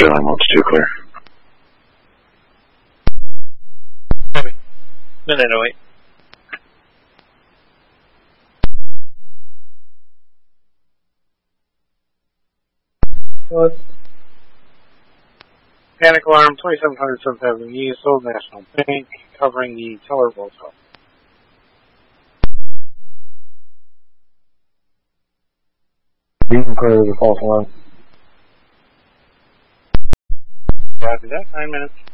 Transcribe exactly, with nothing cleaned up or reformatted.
Trailing mode's too clear. Copy. Minute oh eight. What? Panic alarm, twenty-seven hundred seventh Avenue East, Old National Bank, covering the teller vault house. Beacon clear the false alarm. Copy that, nine minutes.